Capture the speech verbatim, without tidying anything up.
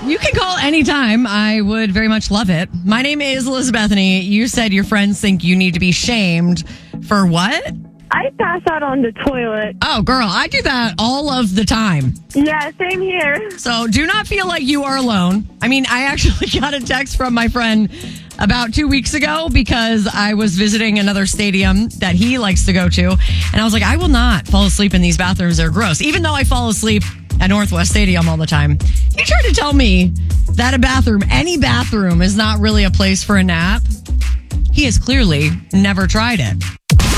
You can call anytime. I would very much love it. My name is Elizabethany. You said your friends think you need to be shamed for what? I pass out on the toilet. Oh, girl, I do that all of the time. Yeah, same here. So do not feel like you are alone. I mean, I actually got a text from my friend about two weeks ago because I was visiting another stadium that he likes to go to. And I was like, I will not fall asleep in these bathrooms. They're gross. Even though I fall asleep at Northwest Stadium all the time. He tried to tell me that a bathroom, any bathroom, is not really a place for a nap. He has clearly never tried it.